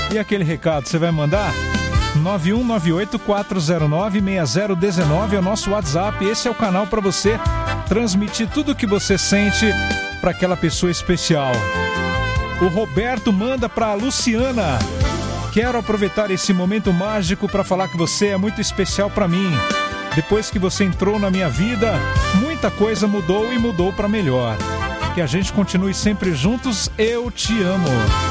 E aquele recado, você vai mandar? 9198-409-6019 é o nosso WhatsApp. Esse é o canal para você transmitir tudo o que você sente para aquela pessoa especial. O Roberto manda para a Luciana: quero aproveitar esse momento mágico para falar que você é muito especial para mim. Depois que você entrou na minha vida, muita coisa mudou e mudou para melhor. Que a gente continue sempre juntos, eu te amo.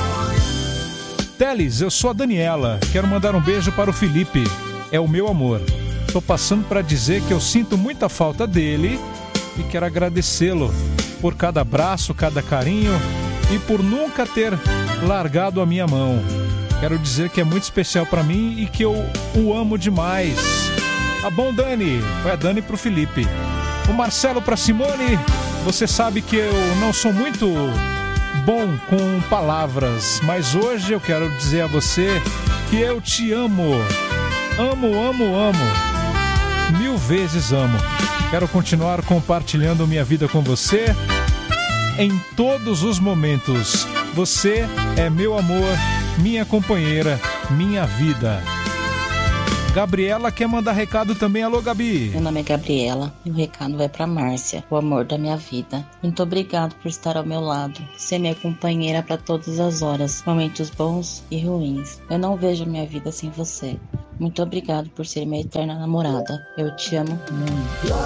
Teles, eu sou a Daniela, quero mandar um beijo para o Felipe, é o meu amor. Estou passando para dizer que eu sinto muita falta dele e quero agradecê-lo por cada abraço, cada carinho e por nunca ter largado a minha mão. Quero dizer que é muito especial para mim e que eu o amo demais. Tá bom, Dani? Foi a Dani pro Felipe. O Marcelo pra Simone: você sabe que eu não sou muito bom com palavras, mas hoje eu quero dizer a você que eu te amo. Amo, amo, amo. 1000 vezes amo. Quero continuar compartilhando minha vida com você em todos os momentos. Você é meu amor, minha companheira, minha vida. Gabriela quer mandar recado também. Alô, Gabi. Meu nome é Gabriela e o recado vai para Márcia, o amor da minha vida. Muito obrigado por estar ao meu lado, ser minha companheira para todas as horas, momentos bons e ruins. Eu não vejo minha vida sem você. Muito obrigado por ser minha eterna namorada. Eu te amo muito.